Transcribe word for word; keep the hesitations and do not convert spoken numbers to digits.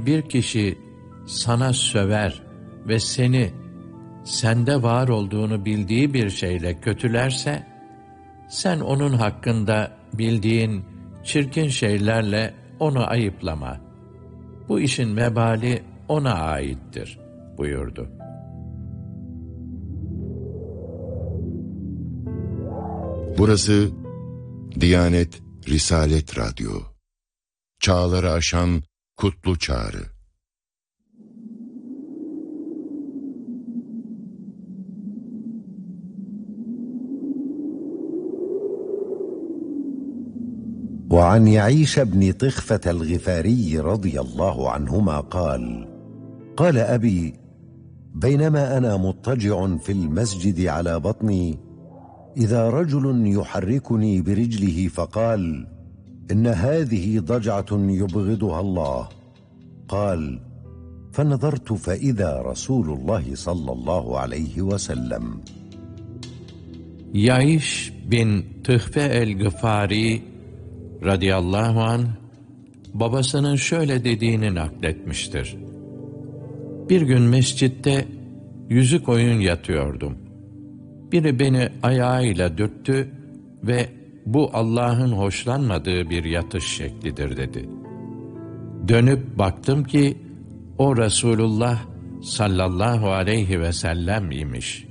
Eğer bir kişi sana söver ve seni sende var olduğunu bildiği bir şeyle kötülerse, sen onun hakkında bildiğin çirkin şeylerle onu ayıplama. Bu işin vebali ona aittir buyurdu. Burası Diyanet Risalet Radyo. Çağları aşan kutlu çağrı. وعن يعيش بن طخفة الغفاري رضي الله عنهما قال: قال أبي: بينما أنا مضطجع في المسجد على بطني إذا رجل يحركني برجله فقال: إن هذه ضجعة يبغضها الله. قال: فنظرت فإذا رسول الله صلى الله عليه وسلم. Yaiş bin Tıhfe el-Gıfari radıyallahu anh, babasının şöyle dediğini nakletmiştir. Bir gün mescitte yüzük oyun yatıyordum. Biri beni ayağıyla dürttü ve bu Allah'ın hoşlanmadığı bir yatış şeklidir dedi. Dönüp baktım ki o Resulullah sallallahu aleyhi ve sellem imiş.